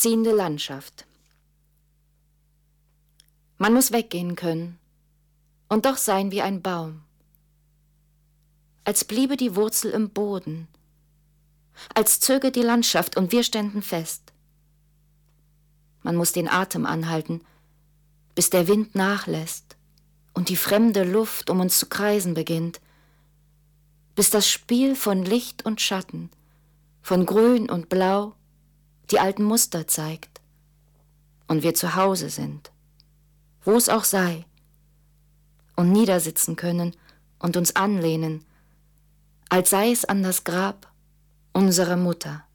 Ziehende Landschaft. Man muss weggehen können und doch sein wie ein Baum, als bliebe die Wurzel im Boden, als zöge die Landschaft und wir ständen fest. Man muss den Atem anhalten, bis der Wind nachlässt und die fremde Luft um uns zu kreisen beginnt, bis das Spiel von Licht und Schatten, von Grün und Blau die alten Muster zeigt und wir zu Hause sind, wo es auch sei, und niedersitzen können und uns anlehnen, als sei es an das Grab unserer Mutter.